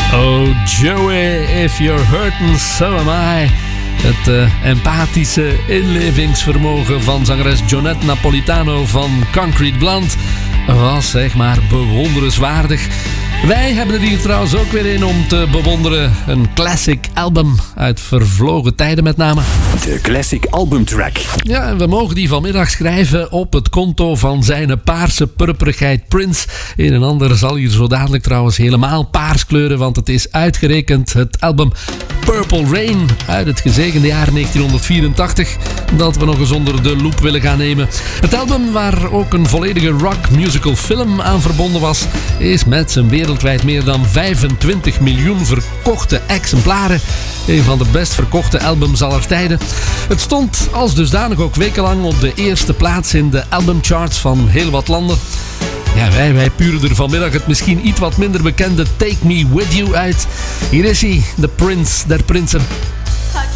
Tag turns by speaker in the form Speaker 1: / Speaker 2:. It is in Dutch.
Speaker 1: Oh Joey, if you're hurting, so am I. Het empathische inlevingsvermogen van zangeres Jonette Napolitano van Concrete Blonde was zeg maar bewonderenswaardig. Wij hebben er hier trouwens ook weer een om te bewonderen. Een classic album uit vervlogen tijden met name.
Speaker 2: De classic albumtrack.
Speaker 1: Ja, we mogen die vanmiddag schrijven op het konto van zijn paarse purperigheid Prince. Een en ander zal hier zo dadelijk trouwens helemaal paars kleuren, want het is uitgerekend het album Purple Rain uit het gezegende jaar 1984 dat we nog eens onder de loep willen gaan nemen. Het album, waar ook een volledige rock musical film aan verbonden was, is met zijn wereldwijd meer dan 25 miljoen verkochte exemplaren een van de best verkochte albums aller tijden. Het stond als dusdanig ook wekenlang op de eerste plaats in de albumcharts van heel wat landen. Ja, wij puren er vanmiddag het misschien iets wat minder bekende Take Me With You uit. Hier is hij, de Prince der Prinsen.